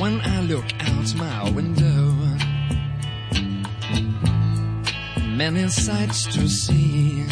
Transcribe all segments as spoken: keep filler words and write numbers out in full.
when I look out my window. Many sights to see.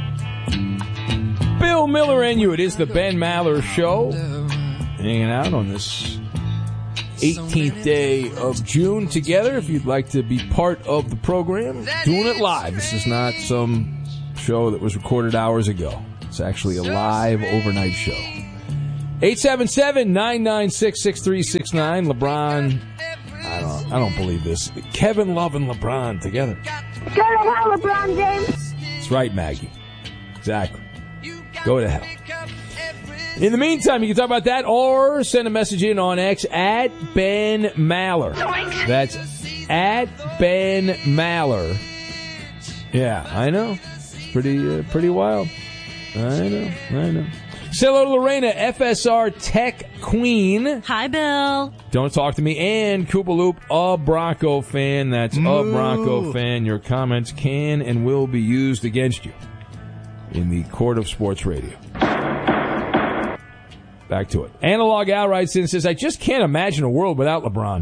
Bill Miller and you. It is the Ben Maller Show. Hanging out on this eighteenth day of June together. If you'd like to be part of the program, doing it live. This is not some show that was recorded hours ago. It's actually a live overnight show. eight seven seven, nine nine six, six three six nine. LeBron, I don't, I don't believe this. Kevin Love and LeBron together. Go to hell, LeBron James. That's right, Maggie. Exactly. Go to hell. In the meantime, you can talk about that or send a message in on X at Ben Maller. That's at Ben Maller. Yeah, I know. It's pretty, uh, pretty wild. I know, I know. Say hello to Lorena, F S R Tech Queen. Hi, Bill. Don't talk to me. And Koopa Loop, a Bronco fan. That's Moo. a Bronco fan. Your comments can and will be used against you in the court of sports radio. Back to it. Analog Al writes in and says, I just can't imagine a world without LeBron.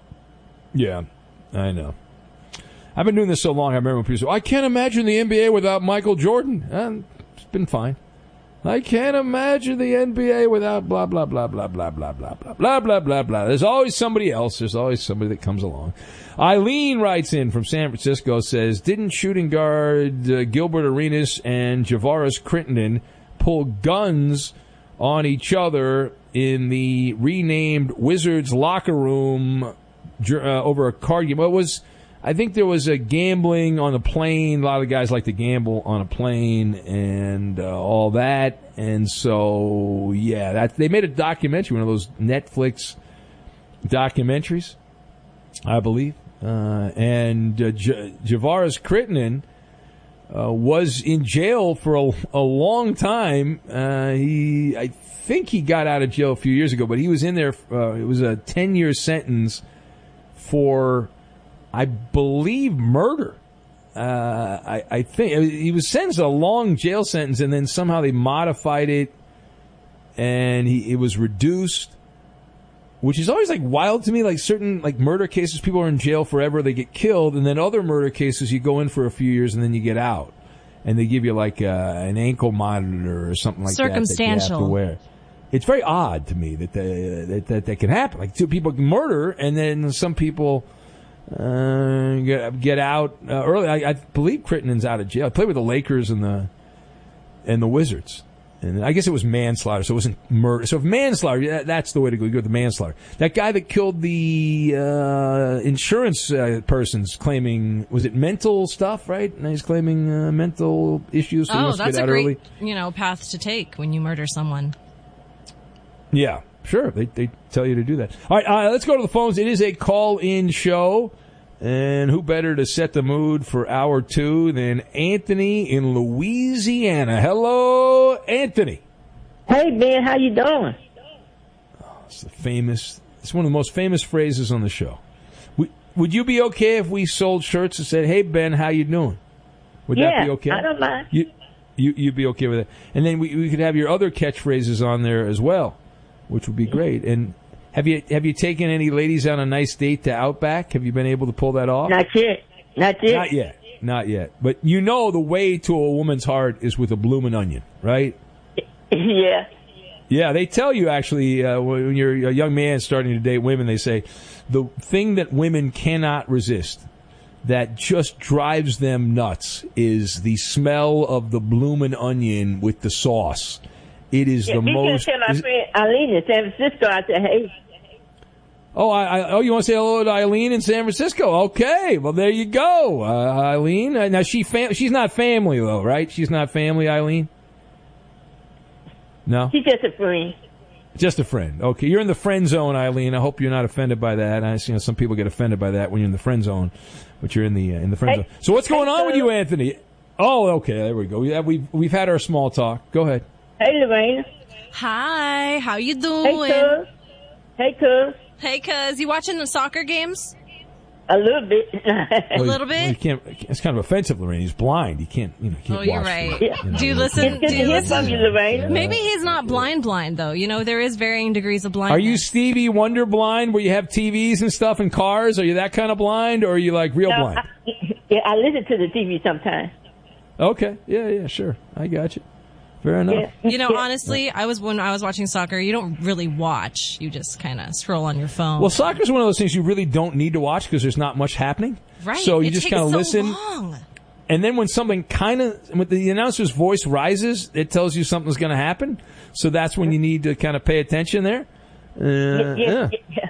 Yeah, I know. I've been doing this so long, I remember when people say, I can't imagine the N B A without Michael Jordan. And it's been fine. I can't imagine the N B A without blah, blah, blah, blah, blah, blah, blah, blah, blah, blah, blah, blah. There's always somebody else. There's always somebody that comes along. Eileen writes in from San Francisco, says, didn't shooting guard uh, Gilbert Arenas and Javaris Crittenden pull guns on each other in the renamed Wizards locker room uh, over a card game? Well, it was, I think there was a gambling on the plane. A lot of guys like to gamble on a plane and uh, all that. And so, yeah, that they made a documentary, one of those Netflix documentaries, I believe. Uh, and uh, J- Javaris Crittenden uh, was in jail for a, a long time. Uh, he, I think he got out of jail a few years ago, but he was in there. Uh, it was a ten-year sentence for, I believe, murder. Uh, I, I think he was sentenced to a long jail sentence, and then somehow they modified it, and he, it was reduced, which is always like wild to me. Like certain like murder cases, people are in jail forever, they get killed, and then other murder cases, you go in for a few years and then you get out, and they give you like uh, an ankle monitor or something like that that you have to wear. It's very odd to me that they, that, that that can happen. Like two people can murder, and then some people. Uh, get, get out uh, early. I, I believe Crittenden's out of jail. I played with the Lakers and the and the Wizards, and I guess it was manslaughter, so it wasn't murder. So if manslaughter, that, that's the way to go. You go with the manslaughter. That guy that killed the uh, insurance uh, person's claiming, was it mental stuff, right? And he's claiming uh, mental issues. So oh, that's a great, early. you know, path to take when you murder someone. Yeah. Sure, they they tell you to do that. All right, uh, let's go to the phones. It is a call-in show, and who better to set the mood for hour two than Anthony in Louisiana. Hello, Anthony. Hey, Ben, how you doing? Oh, it's the famous. It's one of the most famous phrases on the show. Would, would you be okay if we sold shirts that said, "Hey, Ben, how you doing"? Would yeah, that be okay? I don't mind. You, you you'd be okay with it, and then we we could have your other catchphrases on there as well, which would be great. And have you have you taken any ladies on a nice date to Outback? Have you been able to pull that off? Not yet. Not yet. Not yet. Not yet. But you know the way to a woman's heart is with a bloomin' onion, right? Yeah. Yeah, they tell you actually uh, when you're a young man starting to date women, they say the thing that women cannot resist, that just drives them nuts, is the smell of the bloomin' onion with the sauce. It is yeah, the we most. Can tell my friend Eileen in San Francisco. I said, hey. Oh, I, I, oh, you want to say hello to Eileen in San Francisco? Okay, well there you go, uh, Eileen. Uh, now she fam- she's not family though, right? She's not family, Eileen. No, she's just a friend. Just a friend. Okay, you're in the friend zone, Eileen. I hope you're not offended by that. I you know some people get offended by that when you're in the friend zone, but you're in the uh, in the friend hey, zone. So what's going hey, on with you, Anthony? Oh, okay, there we go. We, we've we've had our small talk. Go ahead. Hey, Lorraine. Hi, how you doing? Hey, cuz. Hey, cuz. Hey, cuz. You watching the soccer games? A little bit. A little Well, you bit? can't. It's kind of offensive, Lorraine. He's blind. He can't. You know. He can't Oh, you're watch right. the- Yeah. you know, Do you he listen? can't- It's good Do to you hear listen? from you, Lorraine. Maybe he's not blind blind though. You know, there is varying degrees of blindness. Are you Stevie Wonder blind, where you have T Vs and stuff and cars? Are you that kind of blind, or are you like real No, blind? I, yeah, I listen to the T V sometimes. Okay. Yeah. Yeah. Sure. I got you. Fair enough. Yeah. You know, honestly, I was when I was watching soccer. You don't really watch. You just kind of scroll on your phone. Well, soccer's one of those things you really don't need to watch because there's not much happening. right? So you it just takes kind of so listen. long. And then when something kind of, when the announcer's voice rises, it tells you something's going to happen. So that's when you need to kind of pay attention there. Uh, Yeah, yeah. yeah, yeah.